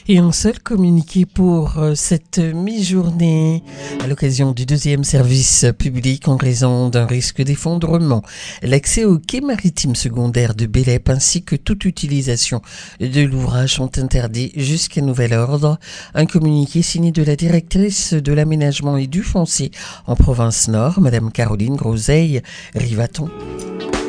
Et un seul communiqué pour cette mi-journée à l'occasion du deuxième service public en raison d'un risque d'effondrement. L'accès au quai maritime secondaire de Bélep ainsi que toute utilisation de l'ouvrage sont interdits jusqu'à nouvel ordre. Un communiqué signé de la directrice de l'aménagement et du foncier en province Nord, Madame Caroline Groseille Rivaton.